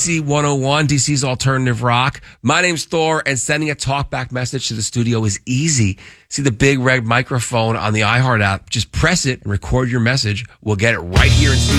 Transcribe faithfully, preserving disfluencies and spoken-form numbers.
C one oh one, D C's Alternative Rock. My name's Thor, and sending a talkback message to the studio is easy. See the big red microphone on the iHeart app. Just press it and record your message. We'll get it right here in studio.